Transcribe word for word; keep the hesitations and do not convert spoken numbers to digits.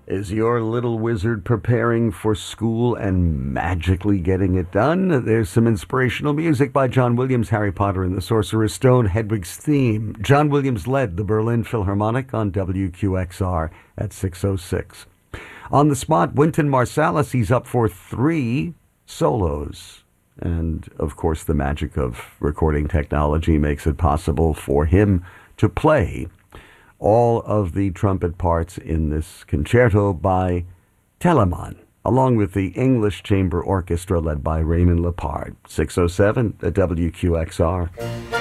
Is your little wizard preparing for school and magically getting it done? There's some inspirational music by John Williams, Harry Potter and the Sorcerer's Stone, Hedwig's theme. John Williams led the Berlin Philharmonic on W Q X R at six oh six. On the spot, Wynton Marsalis, he's up for three solos. And, of course, the magic of recording technology makes it possible for him to play all of the trumpet parts in this concerto by Telemann, along with the English Chamber Orchestra led by Raymond Lepard. six oh seven at W Q X R.